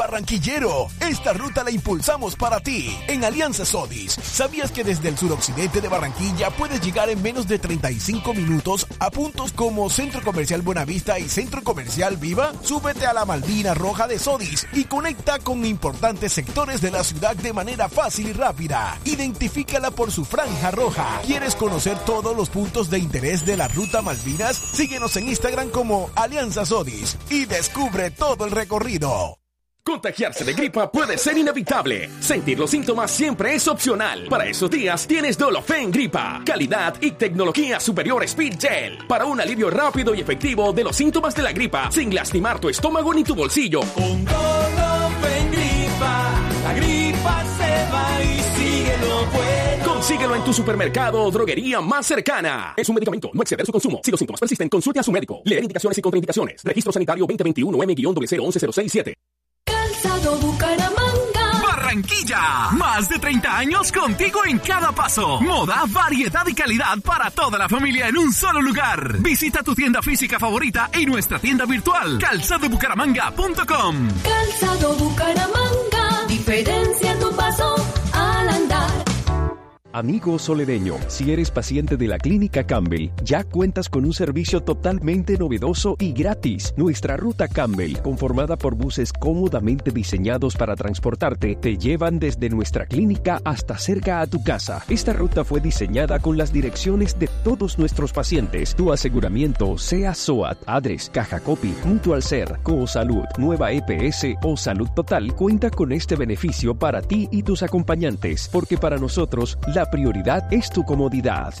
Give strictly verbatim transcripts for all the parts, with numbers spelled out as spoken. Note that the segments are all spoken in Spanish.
barranquillero, esta ruta la impulsamos para ti. En Alianza Sodis, ¿sabías que desde el suroccidente de Barranquilla puedes llegar en menos de treinta y cinco minutos a puntos como Centro Comercial Buenavista y Centro Comercial Viva? Súbete a la Malvina Roja de Sodis y conecta con importantes sectores de la ciudad de manera fácil y rápida. Identifícala por su franja roja. ¿Quieres conocer todos los puntos de interés de la Ruta Malvinas? Síguenos en Instagram como Alianza Sodis y descubre todo el recorrido. Contagiarse de gripa puede ser inevitable. Sentir los síntomas siempre es opcional. Para esos días tienes Dolofen Gripa. Calidad y tecnología superior Speed Gel. Para un alivio rápido y efectivo de los síntomas de la gripa, sin lastimar tu estómago ni tu bolsillo. Con Dolofen Gripa, la gripa se va y sigue lo bueno. Consíguelo en tu supermercado o droguería más cercana. Es un medicamento, no exceder su consumo. Si los síntomas persisten, consulte a su médico. Leer indicaciones y contraindicaciones. Registro Sanitario veinte veintiuno M cero cero once cero seis siete. Calzado Bucaramanga. Barranquilla. Más de treinta años contigo en cada paso. Moda, variedad y calidad para toda la familia en un solo lugar. Visita tu tienda física favorita y nuestra tienda virtual. calzado bucaramanga punto com. Calzado Bucaramanga. Diferencia tu paso al andar. Amigo soledeño, si eres paciente de la Clínica Campbell, ya cuentas con un servicio totalmente novedoso y gratis. Nuestra ruta Campbell, conformada por buses cómodamente diseñados para transportarte, te llevan desde nuestra clínica hasta cerca a tu casa. Esta ruta fue diseñada con las direcciones de todos nuestros pacientes. Tu aseguramiento, sea SOAT, ADRES, Caja Copy, Mutual Ser, Cosalud, Nueva E P S o Salud Total, cuenta con este beneficio para ti y tus acompañantes, porque para nosotros, la La prioridad es tu comodidad.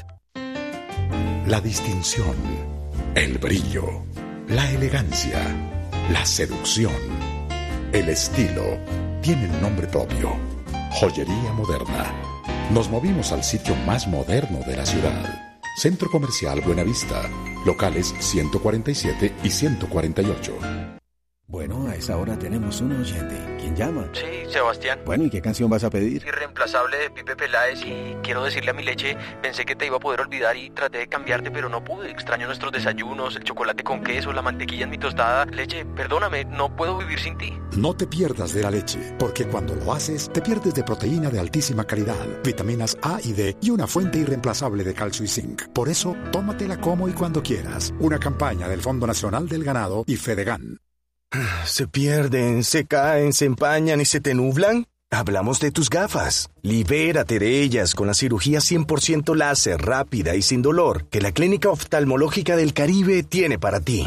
La distinción, el brillo, la elegancia, la seducción, el estilo, tienen nombre propio. Joyería Moderna. Nos movimos al sitio más moderno de la ciudad. Centro Comercial Buenavista. Locales ciento cuarenta y siete y ciento cuarenta y ocho. Bueno, a esa hora tenemos un oyente. ¿Quién llama? Sí, Sebastián. Bueno, ¿y qué canción vas a pedir? Irreemplazable de Pipe Peláez. Y quiero decirle a mi leche, pensé que te iba a poder olvidar y traté de cambiarte, pero no pude. Extraño nuestros desayunos, el chocolate con queso, la mantequilla en mi tostada. Leche, perdóname, no puedo vivir sin ti. No te pierdas de la leche, porque cuando lo haces, te pierdes de proteína de altísima calidad, vitaminas A y D y una fuente irreemplazable de calcio y zinc. Por eso, tómatela como y cuando quieras. Una campaña del Fondo Nacional del Ganado y Fedegan. ¿Se pierden, se caen, se empañan y se te nublan? Hablamos de tus gafas. Libérate de ellas con la cirugía cien por ciento láser, rápida y sin dolor que la Clínica Oftalmológica del Caribe tiene para ti.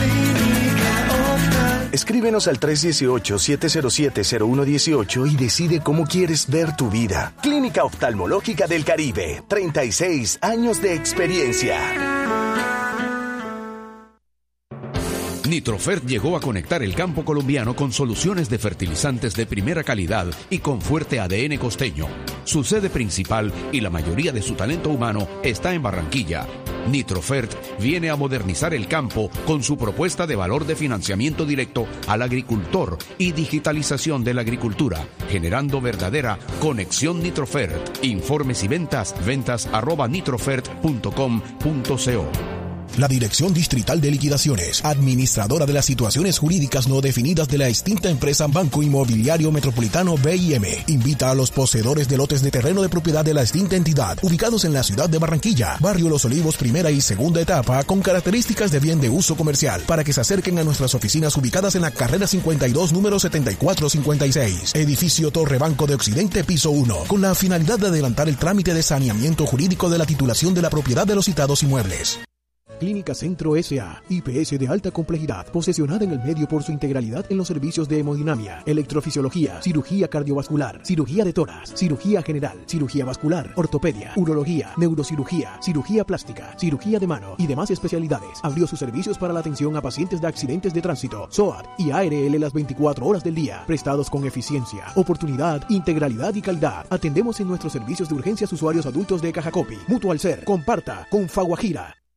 Escríbenos al tres uno ocho, siete cero siete, cero uno uno ocho y decide cómo quieres ver tu vida. Clínica Oftalmológica del Caribe. treinta y seis años de experiencia. Nitrofert llegó a conectar el campo colombiano con soluciones de fertilizantes de primera calidad y con fuerte A D N costeño. Su sede principal y la mayoría de su talento humano está en Barranquilla. Nitrofert viene a modernizar el campo con su propuesta de valor de financiamiento directo al agricultor y digitalización de la agricultura, generando verdadera conexión Nitrofert. Informes y ventas, ventas arroba nitrofert punto com punto co. La Dirección Distrital de Liquidaciones, administradora de las situaciones jurídicas no definidas de la extinta empresa Banco Inmobiliario Metropolitano B I M, invita a los poseedores de lotes de terreno de propiedad de la extinta entidad, ubicados en la ciudad de Barranquilla, Barrio Los Olivos, primera y segunda etapa, con características de bien de uso comercial, para que se acerquen a nuestras oficinas ubicadas en la carrera cincuenta y dos, número setenta y cuatro cincuenta y seis, edificio Torre Banco de Occidente, piso uno, con la finalidad de adelantar el trámite de saneamiento jurídico de la titulación de la propiedad de los citados inmuebles. Clínica Centro S A, I P S de alta complejidad, posesionada en el medio por su integralidad en los servicios de hemodinamia, electrofisiología, cirugía cardiovascular, cirugía de tórax, cirugía general, cirugía vascular, ortopedia, urología, neurocirugía, cirugía plástica, cirugía de mano y demás especialidades. Abrió sus servicios para la atención a pacientes de accidentes de tránsito, SOAT y A R L las veinticuatro horas del día, prestados con eficiencia, oportunidad, integralidad y calidad. Atendemos en nuestros servicios de urgencias usuarios adultos de Caja Copy, Mutual Ser, Comparta, Confaguajira.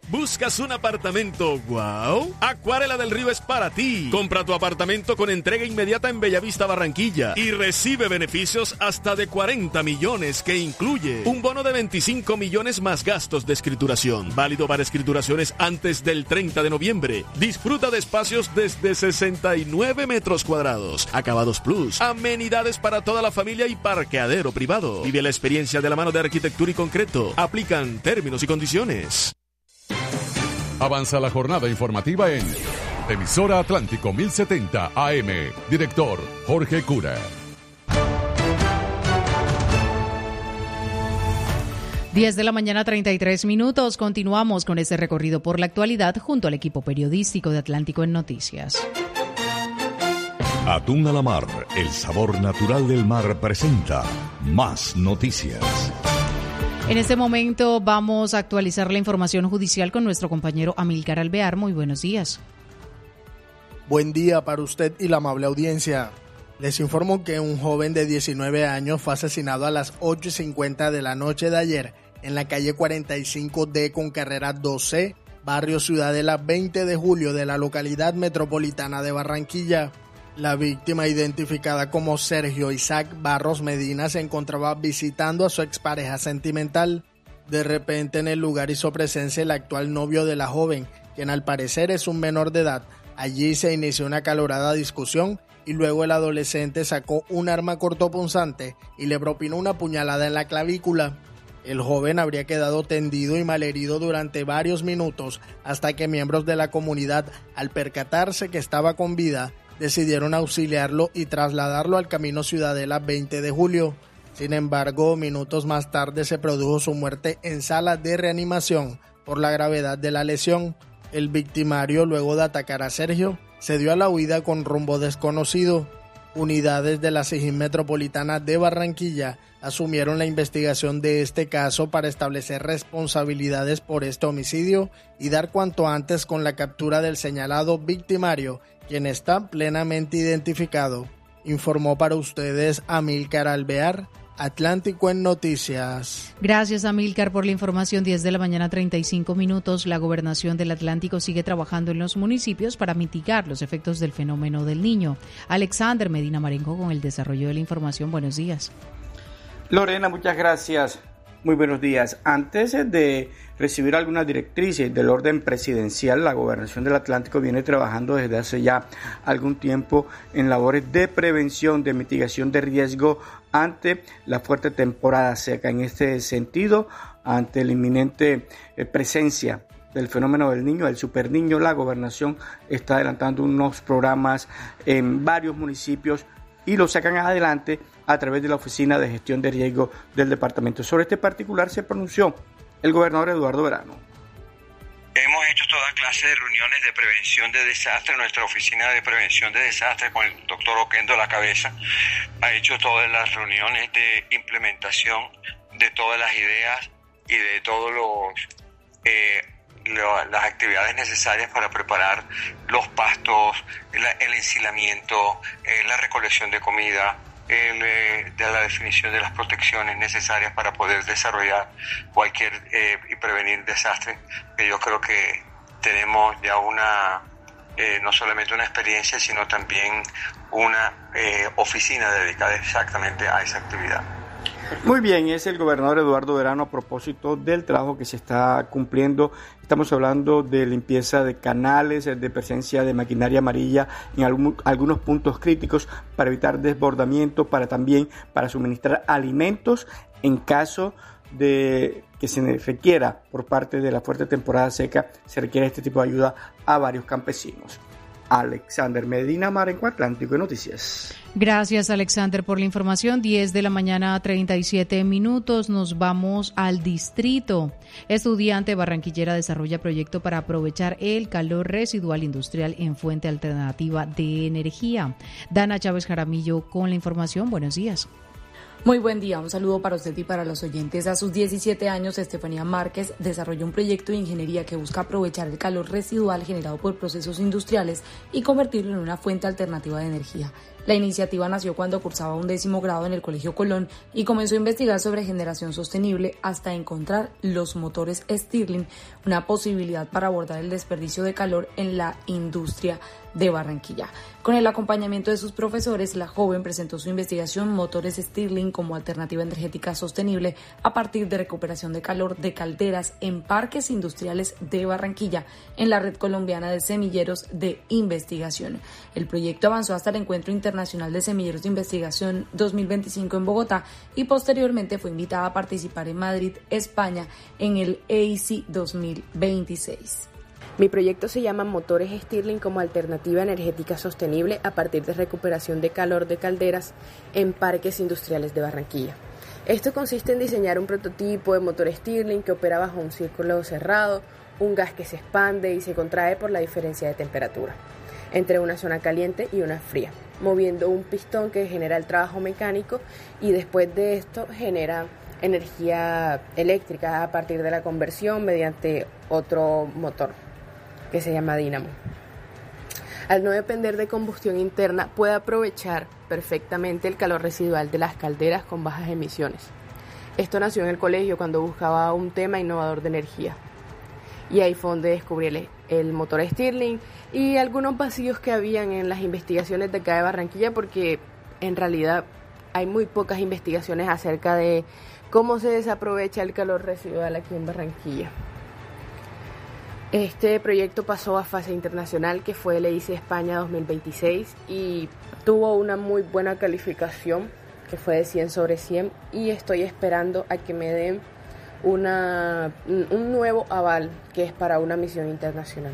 ¿Buscas un apartamento wow? Acuarela del Río es para ti. Compra tu apartamento con entrega inmediata en Bellavista, Barranquilla y recibe beneficios hasta de cuarenta millones que incluye un bono de veinticinco millones más gastos de escrituración. Válido para escrituraciones antes del treinta de noviembre. Disfruta de espacios desde sesenta y nueve metros cuadrados. Acabados Plus. Amenidades para toda la familia y parqueadero privado. Vive la experiencia de la mano de Arquitectura y Concreto. Aplican términos y condiciones. Avanza la jornada informativa en Emisora Atlántico mil setenta A M. Director Jorge Cura. diez de la mañana, treinta y tres minutos. Continuamos con este recorrido por la actualidad junto al equipo periodístico de Atlántico en Noticias. Atún a la mar, el sabor natural del mar presenta más noticias. En este momento vamos a actualizar la información judicial con nuestro compañero Amílcar Alvear. Muy buenos días. Buen día para usted y la amable audiencia. Les informo que un joven de diecinueve años fue asesinado a las ocho y cincuenta de la noche de ayer en la calle cuarenta y cinco D con carrera doce, barrio Ciudadela, veinte de julio de la localidad metropolitana de Barranquilla. La víctima, identificada como Sergio Isaac Barros Medina, se encontraba visitando a su expareja sentimental. De repente en el lugar hizo presencia el actual novio de la joven, quien al parecer es un menor de edad. Allí se inició una acalorada discusión y luego el adolescente sacó un arma cortopunzante y le propinó una puñalada en la clavícula. El joven habría quedado tendido y malherido durante varios minutos hasta que miembros de la comunidad, al percatarse que estaba con vida, decidieron auxiliarlo y trasladarlo al camino Ciudadela veinte de julio. Sin embargo, minutos más tarde se produjo su muerte en sala de reanimación por la gravedad de la lesión. El victimario, luego de atacar a Sergio, se dio a la huida con rumbo desconocido. Unidades de la SIJIN Metropolitana de Barranquilla asumieron la investigación de este caso para establecer responsabilidades por este homicidio y dar cuanto antes con la captura del señalado victimario, quien está plenamente identificado. Informó para ustedes Amílcar Alvear, Atlántico en Noticias. Gracias, Amílcar, por la información. diez de la mañana, treinta y cinco minutos. La Gobernación del Atlántico sigue trabajando en los municipios para mitigar los efectos del fenómeno del Niño. Alexander Medina Marengo con el desarrollo de la información. Buenos días. Lorena, muchas gracias. Muy buenos días. Antes de recibir algunas directrices del orden presidencial, la Gobernación del Atlántico viene trabajando desde hace ya algún tiempo en labores de prevención, de mitigación de riesgo ante la fuerte temporada seca. En este sentido, ante la inminente eh, presencia del fenómeno del Niño, el Superniño, la Gobernación está adelantando unos programas en varios municipios y lo sacan adelante a través de la Oficina de Gestión de Riesgo del Departamento. Sobre este particular se pronunció el gobernador Eduardo Verano. Hemos hecho toda clase de reuniones de prevención de desastres. Nuestra Oficina de Prevención de Desastres, con el doctor Oquendo a la cabeza, ha hecho todas las reuniones de implementación de todas las ideas y de todos los eh, lo, las actividades necesarias para preparar los pastos, el, el ensilamiento, eh, la recolección de comida, el, eh, de la definición de las protecciones necesarias para poder desarrollar cualquier eh, y prevenir desastres. Que yo creo que tenemos ya una, eh, no solamente una experiencia, sino también una eh, oficina dedicada exactamente a esa actividad. Muy bien, es el gobernador Eduardo Verano a propósito del trabajo que se está cumpliendo. Estamos hablando de limpieza de canales, de presencia de maquinaria amarilla en algún, algunos puntos críticos para evitar desbordamiento, para también para suministrar alimentos en caso de que se requiera por parte de la fuerte temporada seca, se requiere este tipo de ayuda a varios campesinos. Alexander Medina Marengo, Atlántico de Noticias. Gracias, Alexander, por la información. diez de la mañana, treinta y siete minutos. Nos vamos al distrito. Estudiante barranquillera desarrolla proyecto para aprovechar el calor residual industrial en fuente alternativa de energía. Dana Chávez Jaramillo con la información. Buenos días. Muy buen día, un saludo para usted y para los oyentes. A sus diecisiete años, Estefanía Márquez desarrolló un proyecto de ingeniería que busca aprovechar el calor residual generado por procesos industriales y convertirlo en una fuente alternativa de energía. La iniciativa nació cuando cursaba un décimo grado en el Colegio Colón y comenzó a investigar sobre generación sostenible hasta encontrar los motores Stirling, una posibilidad para abordar el desperdicio de calor en la industria de Barranquilla. Con el acompañamiento de sus profesores, la joven presentó su investigación Motores Stirling como alternativa energética sostenible a partir de recuperación de calor de calderas en parques industriales de Barranquilla, en la Red Colombiana de Semilleros de Investigación. El proyecto avanzó hasta el Encuentro Internacional de Semilleros de Investigación dos mil veinticinco en Bogotá y posteriormente fue invitada a participar en Madrid, España, en el E I C I dos mil veintiséis. Mi proyecto se llama Motores Stirling como alternativa energética sostenible a partir de recuperación de calor de calderas en parques industriales de Barranquilla. Esto consiste en diseñar un prototipo de motor Stirling que opera bajo un círculo cerrado, un gas que se expande y se contrae por la diferencia de temperatura entre una zona caliente y una fría, moviendo un pistón que genera el trabajo mecánico y después de esto genera energía eléctrica a partir de la conversión mediante otro motor que se llama dínamo. Al no depender de combustión interna, puede aprovechar perfectamente el calor residual de las calderas con bajas emisiones. Esto nació en el colegio cuando buscaba un tema innovador de energía. Y ahí fue donde descubrí el, el motor Stirling y algunos vacíos que habían en las investigaciones de acá de Barranquilla, porque en realidad hay muy pocas investigaciones acerca de cómo se desaprovecha el calor residual aquí en Barranquilla. Este proyecto pasó a fase internacional, que fue el E I C I España dos mil veintiséis, y tuvo una muy buena calificación, que fue de cien sobre cien, y estoy esperando a que me den una, un nuevo aval, que es para una misión internacional.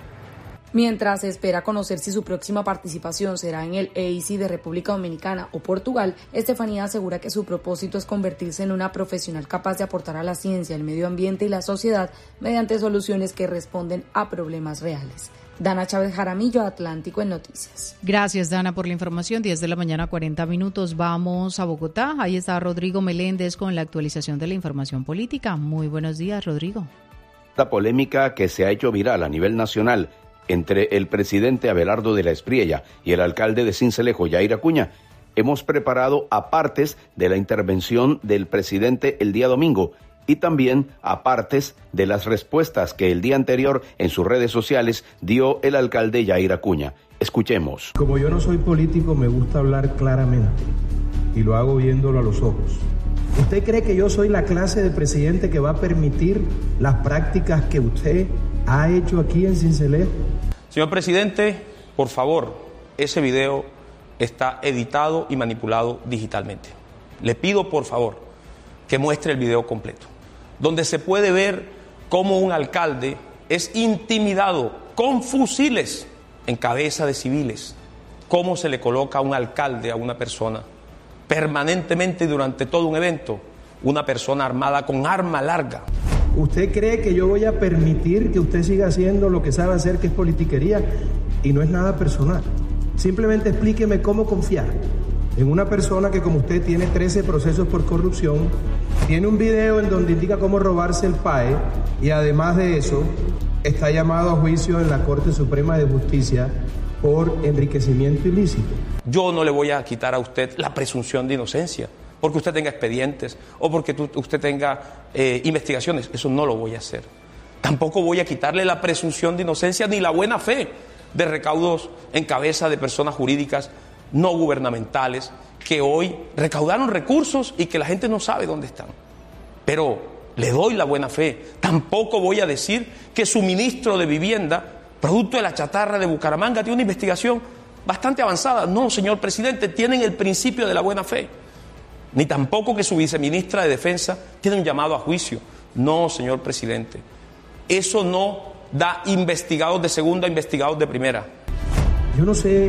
Mientras se espera conocer si su próxima participación será en el E I C I de República Dominicana o Portugal, Estefanía asegura que su propósito es convertirse en una profesional capaz de aportar a la ciencia, el medio ambiente y la sociedad mediante soluciones que responden a problemas reales. Dana Chávez Jaramillo, Atlántico en Noticias. Gracias, Dana, por la información. diez de la mañana, cuarenta minutos. Vamos a Bogotá. Ahí está Rodrigo Meléndez con la actualización de la información política. Muy buenos días, Rodrigo. Esta polémica que se ha hecho viral a nivel nacional entre el presidente Abelardo de la Espriella y el alcalde de Sincelejo, Yair Acuña, hemos preparado apartes de la intervención del presidente el día domingo y también apartes de las respuestas que el día anterior en sus redes sociales dio el alcalde Yair Acuña. Escuchemos. Como yo no soy político, me gusta hablar claramente y lo hago viéndolo a los ojos. ¿Usted cree que yo soy la clase de presidente que va a permitir las prácticas que usted ha hecho aquí en Sincelejo? Señor presidente, por favor, ese video está editado y manipulado digitalmente. Le pido, por favor, que muestre el video completo, donde se puede ver cómo un alcalde es intimidado con fusiles en cabeza de civiles, cómo se le coloca a un alcalde, a una persona, permanentemente durante todo un evento, una persona armada con arma larga. ¿Usted cree que yo voy a permitir que usted siga haciendo lo que sabe hacer, que es politiquería? Y no es nada personal. Simplemente explíqueme cómo confiar en una persona que, como usted, tiene trece procesos por corrupción, tiene un video en donde indica cómo robarse el P A E y además de eso está llamado a juicio en la Corte Suprema de Justicia por enriquecimiento ilícito. Yo no le voy a quitar a usted la presunción de inocencia porque usted tenga expedientes o porque tú, usted tenga eh, investigaciones. Eso no lo voy a hacer. Tampoco voy a quitarle la presunción de inocencia ni la buena fe de recaudos en cabeza de personas jurídicas no gubernamentales que hoy recaudaron recursos y que la gente no sabe dónde están. Pero le doy la buena fe. Tampoco voy a decir que su ministro de Vivienda, producto de la chatarra de Bucaramanga, tiene una investigación bastante avanzada. No, señor presidente, tienen el principio de la buena fe. Ni tampoco que su viceministra de Defensa tiene un llamado a juicio. No, señor presidente. Eso no da investigados de segunda a investigados de primera. Yo no sé,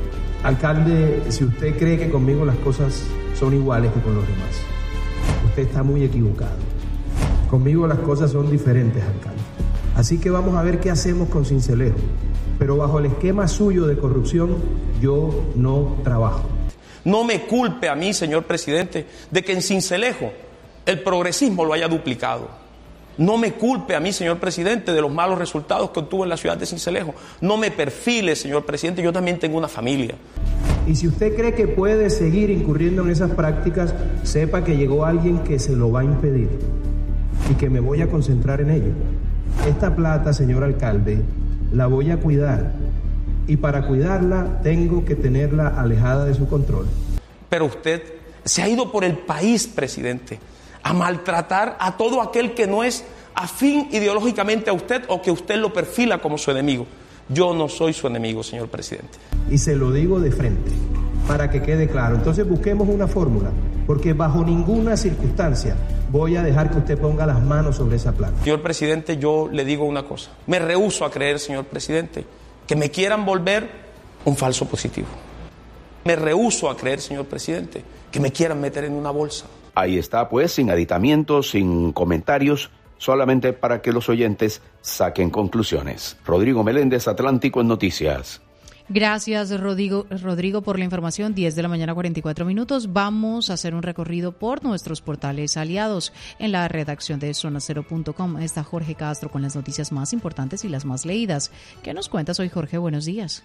alcalde, si usted cree que conmigo las cosas son iguales que con los demás. Usted está muy equivocado. Conmigo las cosas son diferentes, alcalde. Así que vamos a ver qué hacemos con Sincelejo. Pero bajo el esquema suyo de corrupción, yo no trabajo. No me culpe a mí, señor presidente, de que en Sincelejo el progresismo lo haya duplicado. No me culpe a mí, señor presidente, de los malos resultados que obtuvo en la ciudad de Sincelejo. No me perfile, señor presidente, yo también tengo una familia. Y si usted cree que puede seguir incurriendo en esas prácticas, sepa que llegó alguien que se lo va a impedir y que me voy a concentrar en ello. Esta plata, señor alcalde, la voy a cuidar y para cuidarla tengo que tenerla alejada de su control. Pero usted se ha ido por el país, presidente, a maltratar a todo aquel que no es afín ideológicamente a usted o que usted lo perfila como su enemigo. Yo no soy su enemigo, señor presidente. Y se lo digo de frente, para que quede claro. Entonces busquemos una fórmula, porque bajo ninguna circunstancia voy a dejar que usted ponga las manos sobre esa plata. Señor presidente, yo le digo una cosa. Me rehúso a creer, señor presidente, que me quieran volver un falso positivo. Me rehúso a creer, señor presidente, que me quieran meter en una bolsa. Ahí está, pues, sin aditamientos, sin comentarios, solamente para que los oyentes saquen conclusiones. Rodrigo Meléndez, Atlántico en Noticias. Gracias, Rodrigo, Rodrigo, por la información. diez de la mañana, cuarenta y cuatro minutos. Vamos a hacer un recorrido por nuestros portales aliados. En la redacción de zona cero punto com está Jorge Castro con las noticias más importantes y las más leídas. ¿Qué nos cuentas hoy, Jorge? Buenos días.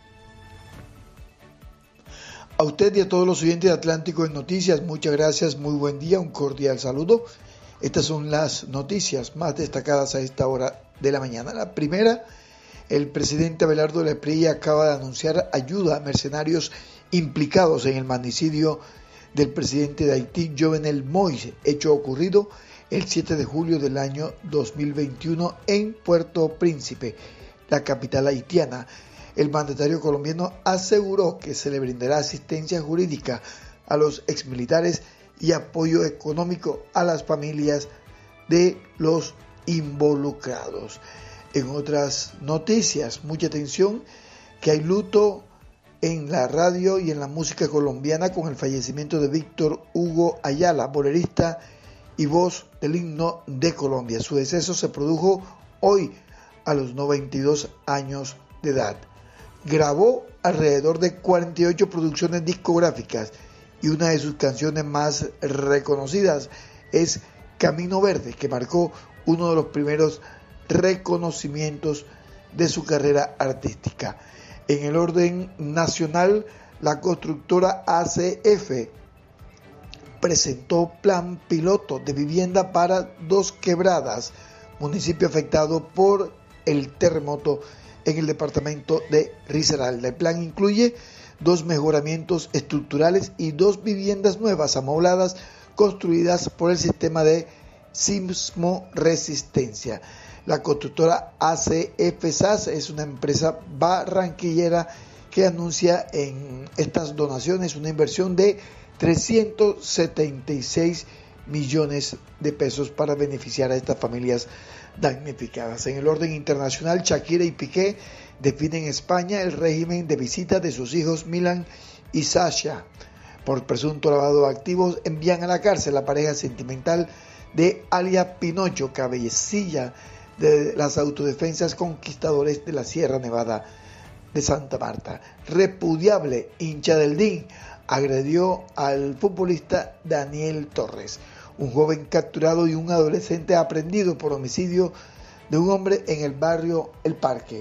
A usted y a todos los oyentes de Atlántico en Noticias, muchas gracias, muy buen día, un cordial saludo. Estas son las noticias más destacadas a esta hora de la mañana. La primera, el presidente Abelardo de la Espriella acaba de anunciar ayuda a mercenarios implicados en el magnicidio del presidente de Haití, Jovenel Moïse, hecho ocurrido el siete de julio del año dos mil veintiuno en Puerto Príncipe, la capital haitiana. El mandatario colombiano aseguró que se le brindará asistencia jurídica a los exmilitares y apoyo económico a las familias de los involucrados. En otras noticias, mucha atención, que hay luto en la radio y en la música colombiana con el fallecimiento de Víctor Hugo Ayala, bolerista y voz del himno de Colombia. Su deceso se produjo hoy a los noventa y dos años de edad. Grabó alrededor de cuarenta y ocho producciones discográficas y una de sus canciones más reconocidas es Camino Verde, que marcó uno de los primeros reconocimientos de su carrera artística. En el orden nacional, la constructora A C F presentó plan piloto de vivienda para Dos Quebradas, municipio afectado por el terremoto en el departamento de Risaralda. El plan incluye dos mejoramientos estructurales y dos viviendas nuevas amobladas construidas por el sistema de sismoresistencia. La constructora A C F S A S es una empresa barranquillera que anuncia en estas donaciones una inversión de trescientos setenta y seis millones de pesos para beneficiar a estas familias damnificadas. En el orden internacional, Shakira y Piqué definen en España el régimen de visita de sus hijos Milan y Sasha. Por presunto lavado de activos, envían a la cárcel a la pareja sentimental de Alia Pinocho, cabecilla de las autodefensas conquistadores de la Sierra Nevada de Santa Marta. Repudiable hincha del D I N agredió al futbolista Daniel Torres. Un joven capturado y un adolescente aprendido por homicidio de un hombre en el barrio El Parque.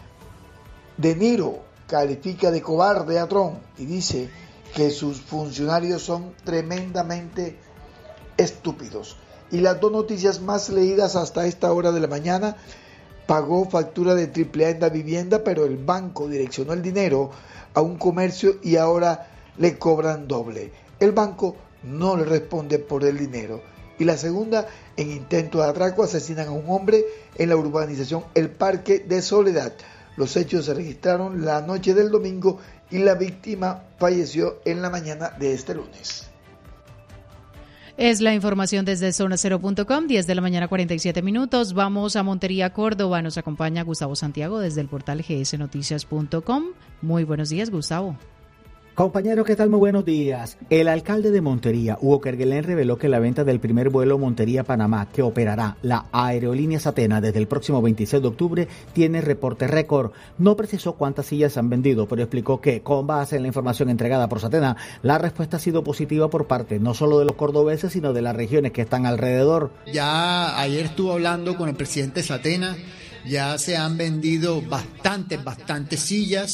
De Niro califica de cobarde a Trump y dice que sus funcionarios son tremendamente estúpidos. Y las dos noticias más leídas hasta esta hora de la mañana: pagó factura de triple A en la vivienda, pero el banco direccionó el dinero a un comercio y ahora le cobran doble. El banco no le responde por el dinero. Y la segunda, en intento de atraco, asesinan a un hombre en la urbanización El Parque de Soledad. Los hechos se registraron la noche del domingo y la víctima falleció en la mañana de este lunes. Es la información desde zona cero punto com, diez de la mañana, cuarenta y siete minutos. Vamos a Montería, Córdoba. Nos acompaña Gustavo Santiago desde el portal g s noticias punto com. Muy buenos días, Gustavo. Compañero, ¿qué tal? Muy buenos días. El alcalde de Montería, Hugo Kerguelen, reveló que la venta del primer vuelo Montería-Panamá, que operará la aerolínea Satena desde el próximo veintiséis de octubre, tiene reporte récord. No precisó cuántas sillas han vendido, pero explicó que, con base en la información entregada por Satena, la respuesta ha sido positiva por parte no solo de los cordobeses, sino de las regiones que están alrededor. Ya ayer estuve hablando con el presidente Satena, ya se han vendido bastantes, bastantes sillas.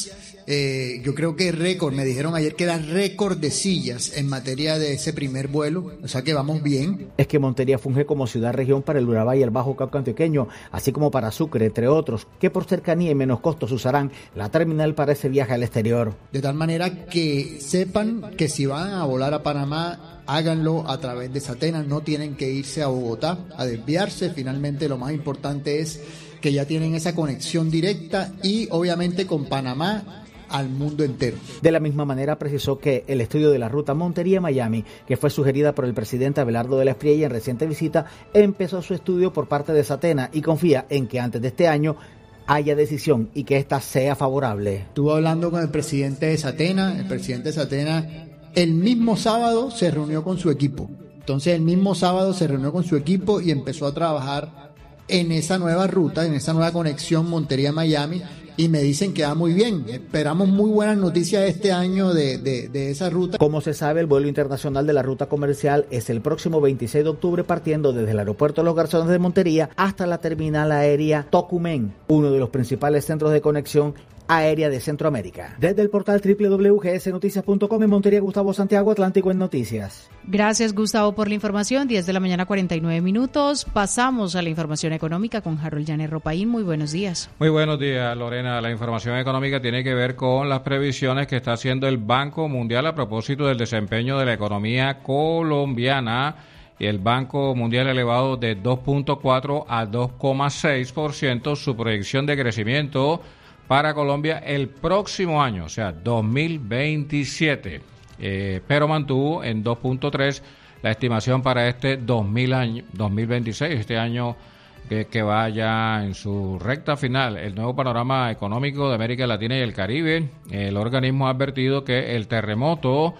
Eh, yo creo que récord, me dijeron ayer que era récord de sillas en materia de ese primer vuelo, o sea que vamos bien. Es que Montería funge como ciudad-región para el Urabá y el Bajo Cauca antioqueño, así como para Sucre, entre otros, que por cercanía y menos costos usarán la terminal para ese viaje al exterior. De tal manera que sepan que si van a volar a Panamá, háganlo a través de Satena, no tienen que irse a Bogotá a desviarse. Finalmente lo más importante es que ya tienen esa conexión directa y obviamente con Panamá al mundo entero. De la misma manera precisó que el estudio de la ruta Montería-Miami, que fue sugerida por el presidente Abelardo de la Espriella en reciente visita, empezó su estudio por parte de Satena y confía en que antes de este año haya decisión y que ésta sea favorable. Estuve hablando con el presidente de Satena, el presidente de Satena el mismo sábado se reunió con su equipo. Entonces el mismo sábado se reunió con su equipo y empezó a trabajar en esa nueva ruta, en esa nueva conexión Montería-Miami, y me dicen que va muy bien. Esperamos muy buenas noticias este año de, de, de esa ruta. Como se sabe, el vuelo internacional de la ruta comercial es el próximo veintiséis de octubre, partiendo desde el aeropuerto de Los Garzones de Montería hasta la terminal aérea Tocumen, uno de los principales centros de conexión aérea de Centroamérica. Desde el portal doble u doble u doble u punto g s noticias punto com en Montería, Gustavo Santiago, Atlántico en Noticias. Gracias, Gustavo, por la información. diez de la mañana, cuarenta y nueve minutos. Pasamos a la información económica con Harold Llanes Ropaín. Muy buenos días. Muy buenos días, Lorena. La información económica tiene que ver con las previsiones que está haciendo el Banco Mundial a propósito del desempeño de la economía colombiana. Y el Banco Mundial ha elevado de dos punto cuatro a dos coma seis por ciento su proyección de crecimiento para Colombia el próximo año, o sea, dos mil veintisiete, eh, pero mantuvo en dos punto tres la estimación para este dos mil año, dos mil veintiséis, este año que, que va ya en su recta final. El nuevo panorama económico de América Latina y el Caribe, el organismo ha advertido que el terremoto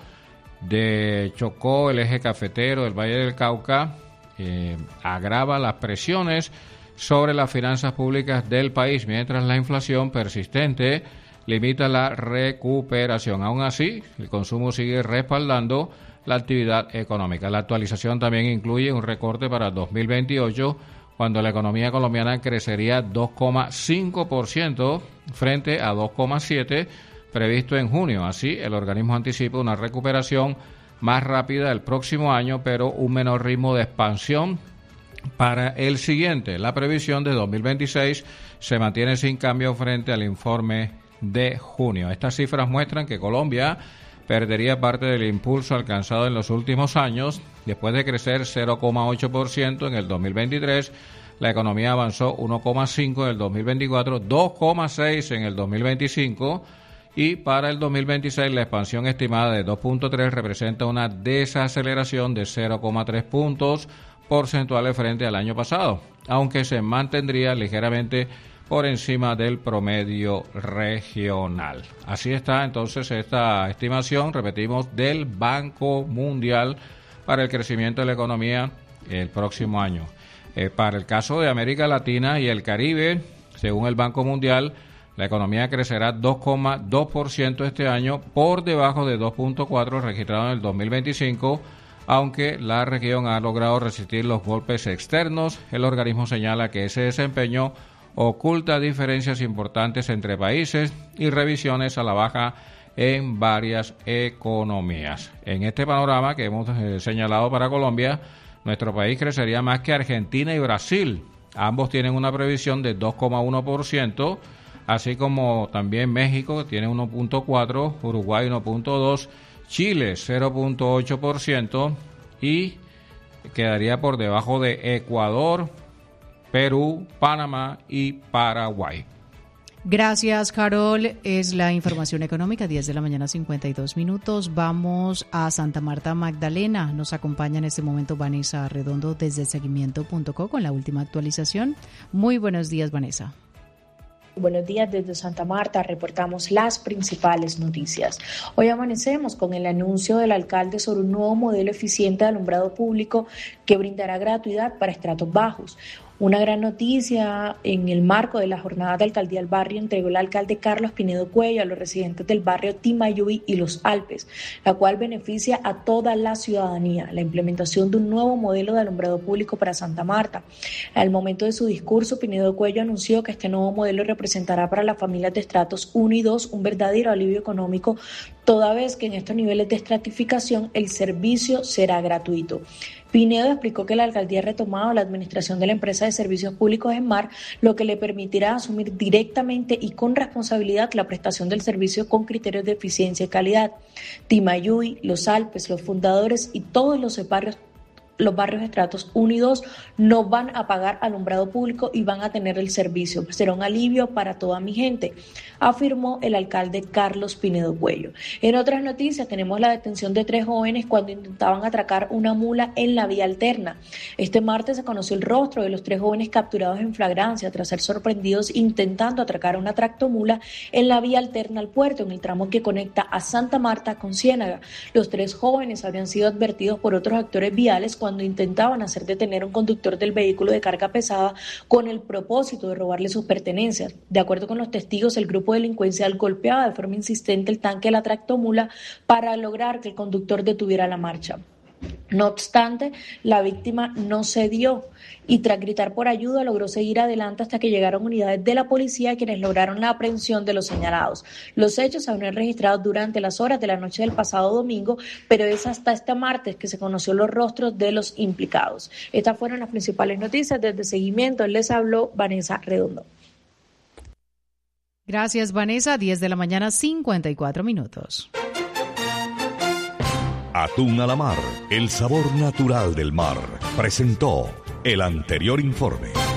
de Chocó, el eje cafetero del Valle del Cauca, eh, agrava las presiones sobre las finanzas públicas del país, mientras la inflación persistente limita la recuperación. Aún así, el consumo sigue respaldando la actividad económica. La actualización también incluye un recorte para dos mil veintiocho, cuando la economía colombiana crecería dos coma cinco por ciento frente a dos coma siete por ciento previsto en junio. Así, el organismo anticipa una recuperación más rápida el próximo año, pero un menor ritmo de expansión para el siguiente. La previsión de dos mil veintiséis se mantiene sin cambio frente al informe de junio. Estas cifras muestran que Colombia perdería parte del impulso alcanzado en los últimos años. Después de crecer cero coma ocho por ciento en el dos mil veintitrés, la economía avanzó uno coma cinco por ciento en el dos mil veinticuatro, dos coma seis por ciento en el dos mil veinticinco, y para el dos mil veintiséis la expansión estimada de dos punto tres representa una desaceleración de cero coma tres puntos porcentuales frente al año pasado, aunque se mantendría ligeramente por encima del promedio regional. Así está entonces esta estimación, repetimos, del Banco Mundial para el crecimiento de la economía el próximo año. Eh, para el caso de América Latina y el Caribe, según el Banco Mundial, la economía crecerá dos coma dos por ciento este año, por debajo de dos punto cuatro por ciento registrado en el dos mil veinticinco, aunque la región ha logrado resistir los golpes externos. El organismo señala que ese desempeño oculta diferencias importantes entre países y revisiones a la baja en varias economías. En este panorama que hemos eh, señalado para Colombia, nuestro país crecería más que Argentina y Brasil. Ambos tienen una previsión de dos coma uno por ciento, así como también México tiene uno punto cuatro por ciento, Uruguay uno punto dos por ciento, Chile cero punto ocho por ciento y quedaría por debajo de Ecuador, Perú, Panamá y Paraguay. Gracias, Harold. Es la información económica, diez de la mañana, cincuenta y dos minutos. Vamos a Santa Marta Magdalena. Nos acompaña en este momento Vanessa Redondo desde seguimiento punto co con la última actualización. Muy buenos días, Vanessa. Buenos días desde Santa Marta, reportamos las principales noticias. Hoy amanecemos con el anuncio del alcalde sobre un nuevo modelo eficiente de alumbrado público que brindará gratuidad para estratos bajos. Una gran noticia en el marco de la jornada de alcaldía del barrio entregó el alcalde Carlos Pinedo Cuello a los residentes del barrio Timayuy y Los Alpes, la cual beneficia a toda la ciudadanía, la implementación de un nuevo modelo de alumbrado público para Santa Marta. Al momento de su discurso, Pinedo Cuello anunció que este nuevo modelo representará para las familias de estratos uno y dos un verdadero alivio económico, toda vez que en estos niveles de estratificación el servicio será gratuito. Pinedo explicó que la alcaldía ha retomado la administración de la empresa de servicios públicos ESMAR, lo que le permitirá asumir directamente y con responsabilidad la prestación del servicio con criterios de eficiencia y calidad. Timayuy, Los Alpes, los fundadores y todos los barrios Los barrios estratos uno y dos no van a pagar alumbrado público y van a tener el servicio. Será un alivio para toda mi gente, afirmó el alcalde Carlos Pinedo Cuello. En otras noticias tenemos la detención de tres jóvenes cuando intentaban atracar una mula en la vía alterna. Este martes se conoció el rostro de los tres jóvenes capturados en flagrancia tras ser sorprendidos intentando atracar una tractomula en la vía alterna al puerto, en el tramo que conecta a Santa Marta con Ciénaga. Los tres jóvenes habrían sido advertidos por otros actores viales cuando cuando intentaban hacer detener a un conductor del vehículo de carga pesada con el propósito de robarle sus pertenencias. De acuerdo con los testigos, el grupo delincuencial golpeaba de forma insistente el tanque de la tractomula para lograr que el conductor detuviera la marcha. No obstante, la víctima no cedió y tras gritar por ayuda logró seguir adelante hasta que llegaron unidades de la policía quienes lograron la aprehensión de los señalados. Los hechos se habrían registrado durante las horas de la noche del pasado domingo, pero es hasta este martes que se conoció los rostros de los implicados. Estas fueron las principales noticias. Desde Seguimiento les habló Vanessa Redondo. Gracias, Vanessa. diez de la mañana, cincuenta y cuatro minutos. Atún a la mar, el sabor natural del mar. Presentó el anterior informe.